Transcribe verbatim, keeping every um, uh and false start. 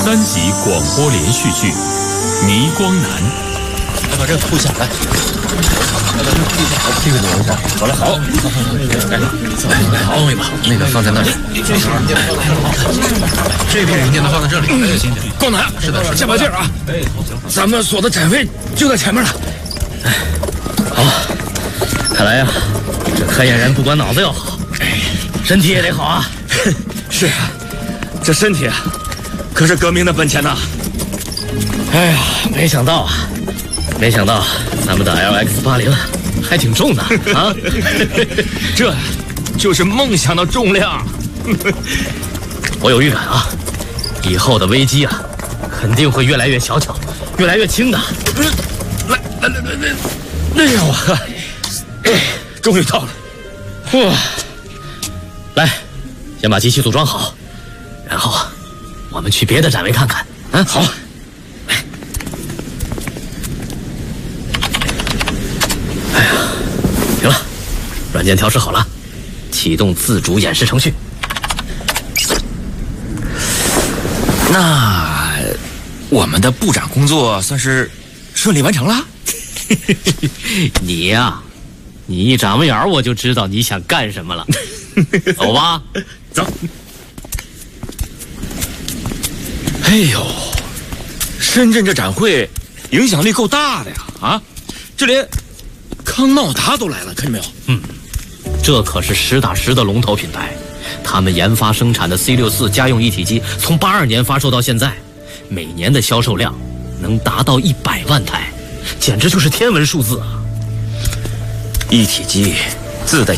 三集广播连续剧《迷光男》。 来，把这个铺下来。来，把这个铺下，这个挪一下。好嘞，好。来，好，一把，那个放在那里。这批人件都放在这里。哎，行行。 光南，是的，加把劲儿啊！哎，咱们所的展位就在前面了。 哎，好。看来呀，这柯嫣然不光脑子要好，身体也得好啊。 是啊，这身体啊，可是革命的本钱呐。 哎呀，没想到啊，没想到咱们的 L X 八零还挺重的啊！ 这就是梦想的重量。 我有预感啊，以后的危机啊，肯定会越来越小巧，越来越轻的。 来来来来来，哎呦呵，终于到了！ 哇，来，先把机器组装好，然后我们去别的展位看看。啊， 好。 哎呀，行了，软件调试好了，启动自主演示程序。 那我们的部长工作算是顺利完成了。 你呀、啊，你一眨巴眼我就知道你想干什么了。走吧， 走。哎呦，深圳这展会影响力够大的呀！啊，这连康茂达都来了，看见没有？ 嗯，这可是实打实的龙头品牌。他们研发生产的 C 六四 家用一体机，从八二年发售到现在，每年的销售量能达到一百万台，简直就是天文数字啊！ 一体机自带